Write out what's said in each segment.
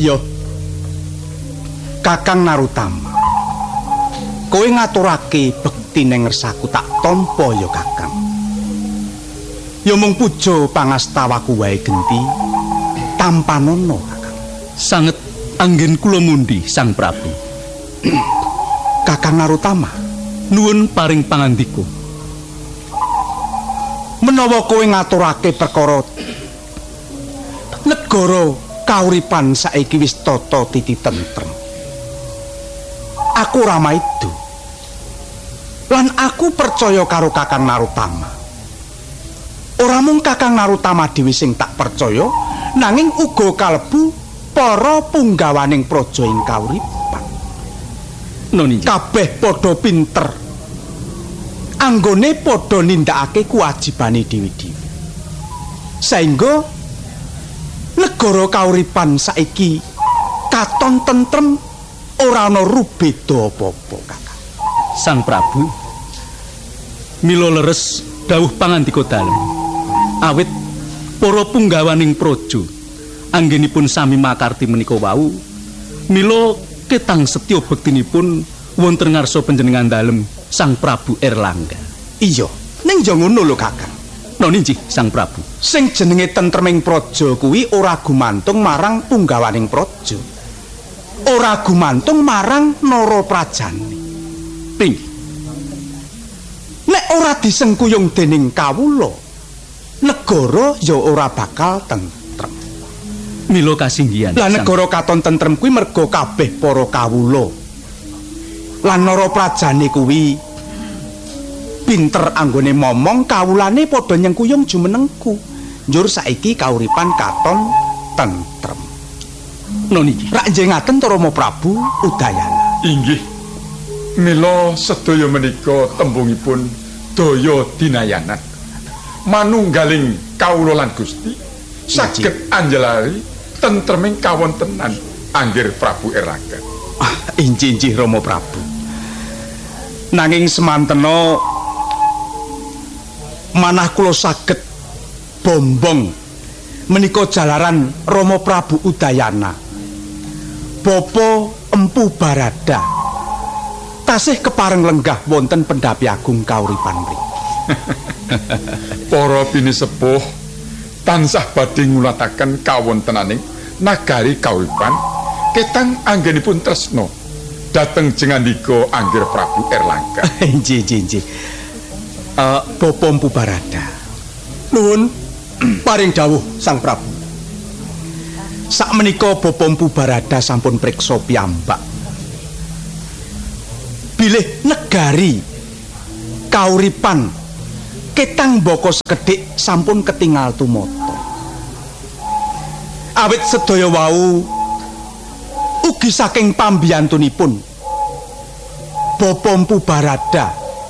Iya. Kakang Narutama. Kowe ngaturake bekti ning ngersaku tak tampa ya Kakang. Ya mung puja pangastawaku wae genti tampanono Kakang. Sanget anggen kula mundi Sang Prabu. Kakang Narutama, Nuwun paring pangandika. Menawa kowe ngaturake perkara negara kauripan saiki wis tata titi tentrem. Aku ora maido. Lan aku percaya karo Kakang Narutama. Ora mung Kakang Narutama dhewe sing tak percaya, nanging uga kalebu para punggawaning praja ing kauripan. Noni. Kabeh padha pinter. Anggone padha nindakake kewajibane dhewe-dhewe. Saengga negara kauripan saiki katon tentrem ora ana rubeda apa-apa, Kakang. Sang Prabu, mila leres dawuh pangandika dalem. Awit para punggawaning praja anggenipun sami makarti menika wau, mila ketang setya bektinipun wonten ngarsa panjenengan dalem Sang Prabu Erlangga. Iya, ning yo ngono lho, Kakang. Noni nggih, Sang Prabu. Sing jenenge tentreming praja kuwi ora gumantung marang punggawaning praja. Ora gumantung marang nara prajane. Ping. Nek ora disengkuyung dening kawula, negara ya ora bakal tentrem. Mila kasinggihan. Lah negara katon tentrem kuwi merga kabeh para kawula. Lan nara prajane kuwi pinter anggone momong, kawulane padha nyengkuyung jumenengku. Njur saiki kauripan katon tentrem. Noni. Rak njengaken Rama Prabu Udayana. Inggih. Mila sedaya menika tembungipun daya dinayanan. Manunggaling kawula lan Gusti saged anjelari tentreming kawontenan anggir Prabu Erlangga. Injih Rama Prabu. Nanging semantena manah kula saged bombong menika jalaran Rama Prabu Udayana. Bapa Empu Barada tasih kepareng lenggah wonten Pendhapi Agung kauripan mriki. Para pinisepuh tansah badhe ngulataken kawontenaning nagari kauripan ketang anggenipun tresna dhateng jengandika anggir Prabu Erlangga. Nggih. Bapa Empu Barada. Nuwun paring dawuh Sang Prabu. Sakmenika Bapa Empu Barada sampun priksa piyambak. Bilih negari kauripan ketang baka sekedhik sampun ketingal tumata. Awit sedaya wau ugi saking pambiyantunipun Bapa Empu Barada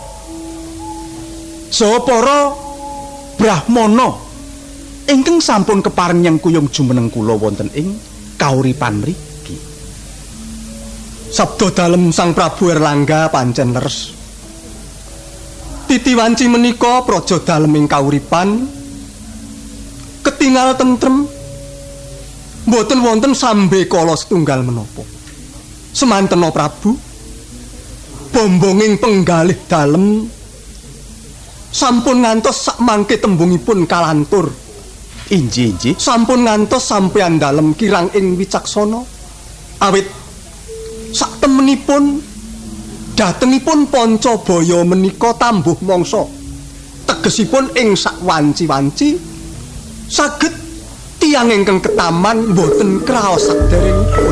saha para brahmana ingkang sampun kepareng nyengkuyung jumeneng kula wonten ing kauripan mriki. Sabda dalem Sang Prabu Erlangga pancen leres. Titi wanci menika praja dalem ing kauripan ketingal tentrem, mboten wonten sambe kala setunggal menapa. Semantena Prabu, bombonging penggalih dalem sampun ngantos sakmangke tembungipun kalantur. Injih. Sampun ngantos sampeyan dalem kirang ing wicaksana. Awit sak temenipun datengipun Pancabaya menika tambuh mangsa. Tegesipun ing sak wanci-wanci saged tiyang ingkang ketaman boten kraos sadèrèngipun.